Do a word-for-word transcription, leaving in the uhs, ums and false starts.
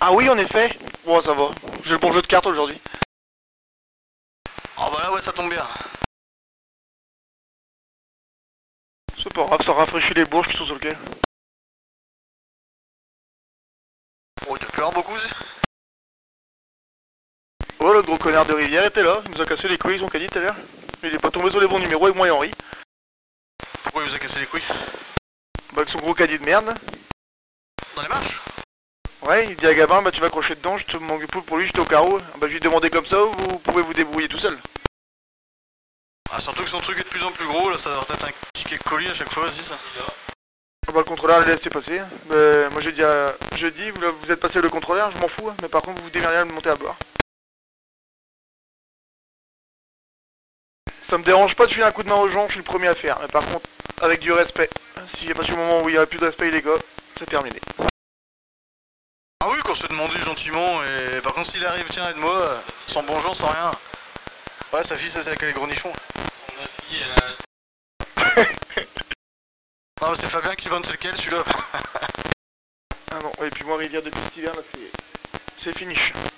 Ah oui, en effet. Bon, ça va. J'ai le bon jeu de cartes aujourd'hui. Ah bah là, ouais, ça tombe bien. C'est pas grave, ça rafraîchit les bourges plutôt sur le quai. Oh, il pleure beaucoup. Oh, le gros connard de Rivière était là. Il nous a cassé les couilles, son caddie tout à l'heure. Il est pas tombé sur les bons numéros avec moi et Henri. Pourquoi il vous a cassé les couilles? Bah, avec son gros caddie de merde. Dans les marches? Ouais, il dit à Gabin, bah tu vas accrocher dedans, je te manque plus pour lui, j'étais au carreau. Bah je lui ai demandé comme ça, vous pouvez vous débrouiller tout seul. Ah, surtout que son truc est de plus en plus gros, là, ça doit être un ticket de colis à chaque fois aussi, ça. Bah le contrôleur l'a laissé passer. Bah, moi j'ai dit à jeudi, vous, vous êtes passé le contrôleur, je m'en fous, mais par contre vous vous démerdez à me monter à bord. Ça me dérange pas de filer un coup de main aux gens, je suis le premier à faire, mais par contre, avec du respect. Si à partir du moment où il n'y a plus de respect les gars, c'est terminé. Ah oui, quand je te demandé gentiment, et par contre s'il arrive, tiens, aide-moi, sans bonjour, sans rien. Ouais, sa fille, ça c'est avec les gros nichons. Son fille, elle a... Non mais c'est Fabien qui vend, c'est lequel celui-là? Ah non, et puis moi Rivière depuis cet hiver là c'est... c'est fini.